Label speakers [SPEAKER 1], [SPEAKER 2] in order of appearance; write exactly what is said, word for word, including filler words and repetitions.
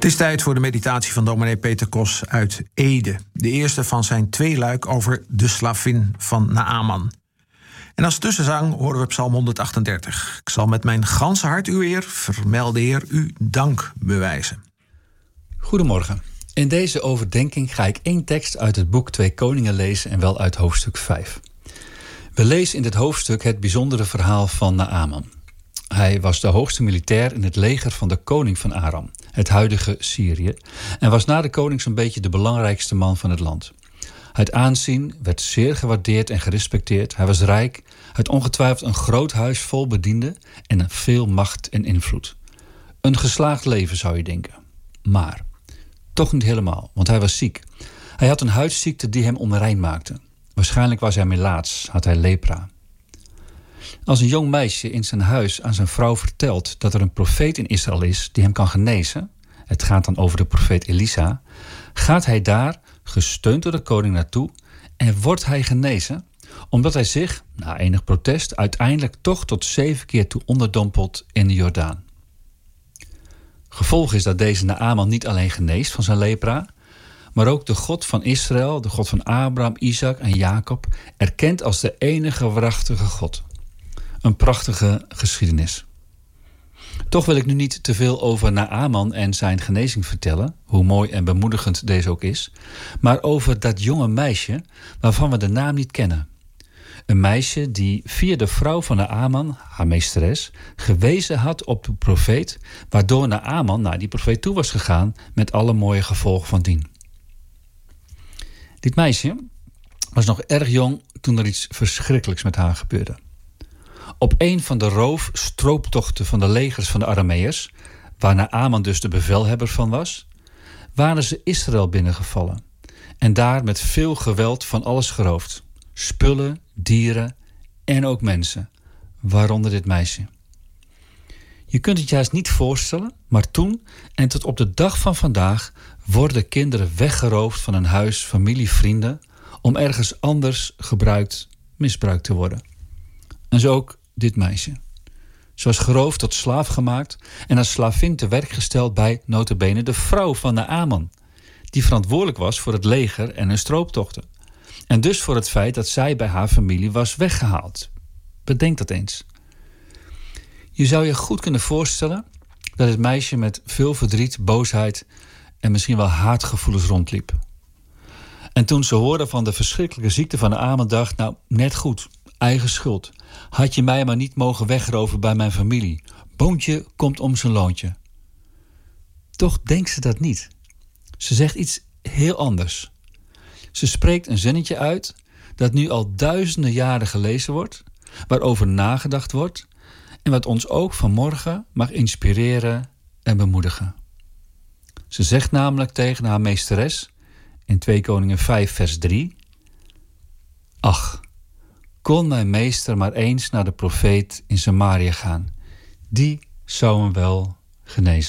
[SPEAKER 1] is tijd voor de meditatie van dominee Peter Kos uit Ede. De eerste van zijn tweeluik over de slavin van Naaman. En als tussenzang horen we Psalm honderdachtendertig. Ik zal met mijn ganse hart uw eer, vermelde Heer, u dank bewijzen.
[SPEAKER 2] Goedemorgen. In deze overdenking ga ik één tekst uit het boek Twee Koningen lezen en wel uit hoofdstuk vijf. We lezen in dit hoofdstuk het bijzondere verhaal van Naaman. Hij was de hoogste militair in het leger van de koning van Aram, het huidige Syrië, en was na de koning zo'n beetje de belangrijkste man van het land. Het aanzien werd zeer gewaardeerd en gerespecteerd. Hij was rijk, had ongetwijfeld een groot huis vol bedienden en veel macht en invloed. Een geslaagd leven zou je denken. Maar toch niet helemaal, want hij was ziek. Hij had een huidziekte die hem onrein maakte. Waarschijnlijk was hij melaats, had hij lepra. Als een jong meisje in zijn huis aan zijn vrouw vertelt dat er een profeet in Israël is die hem kan genezen, het gaat dan over de profeet Elisa, gaat hij daar, gesteund door de koning, naartoe en wordt hij genezen, omdat hij zich, na enig protest, uiteindelijk toch tot zeven keer toe onderdompelt in de Jordaan. Gevolg is dat deze Naaman niet alleen geneest van zijn lepra, maar ook de God van Israël, de God van Abraham, Isaac en Jacob, erkent als de enige waarachtige God. Een prachtige geschiedenis. Toch wil ik nu niet te veel over Naaman en zijn genezing vertellen, hoe mooi en bemoedigend deze ook is, maar over dat jonge meisje waarvan we de naam niet kennen. Een meisje die via de vrouw van Naaman, haar meesteres, gewezen had op de profeet, waardoor Naaman naar die profeet toe was gegaan met alle mooie gevolgen van dien. Dit meisje was nog erg jong toen er iets verschrikkelijks met haar gebeurde. Op een van de roof-strooptochten van de legers van de Arameërs, waar Naaman dus de bevelhebber van was, waren ze Israël binnengevallen en daar met veel geweld van alles geroofd. Spullen, dieren en ook mensen, waaronder dit meisje. Je kunt het juist niet voorstellen, maar toen en tot op de dag van vandaag worden kinderen weggeroofd van hun huis, familie, vrienden, om ergens anders gebruikt, misbruikt te worden. En zo ook dit meisje. Ze was geroofd tot slaaf gemaakt en als slavin te werk gesteld bij nota bene de vrouw van Naaman, die verantwoordelijk was voor het leger en hun strooptochten. En dus voor het feit dat zij bij haar familie was weggehaald. Bedenk dat eens. Je zou je goed kunnen voorstellen dat het meisje met veel verdriet, boosheid en misschien wel haatgevoelens rondliep. En toen ze hoorde van de verschrikkelijke ziekte van Naaman, dacht, nou, net goed, eigen schuld. Had je mij maar niet mogen wegroven bij mijn familie. Boontje komt om zijn loontje. Toch denkt ze dat niet. Ze zegt iets heel anders. Ze spreekt een zinnetje uit dat nu al duizenden jaren gelezen wordt, waarover nagedacht wordt en wat ons ook vanmorgen mag inspireren en bemoedigen. Ze zegt namelijk tegen haar meesteres in Twee Koningen vijf vers drie: Ach, kon mijn meester maar eens naar de profeet in Samaria gaan. Die zou hem wel genezen.